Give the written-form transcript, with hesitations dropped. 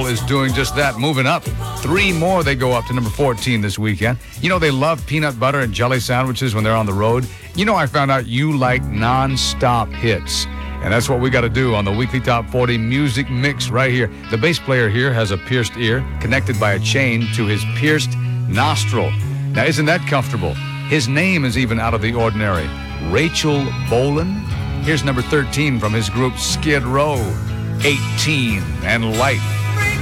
is doing just that, moving up. 3 more, they go up to number 14 this weekend. You know, they love peanut butter and jelly sandwiches when they're on the road. You know, I found out you like non-stop hits. And that's what we got to do on the weekly Top 40 Music Mix right here. The bass player here has a pierced ear connected by a chain to his pierced nostril. Now, isn't that comfortable? His name is even out of the ordinary. Rachel Bolan. Here's number 13 from his group Skid Row, 18 and Life.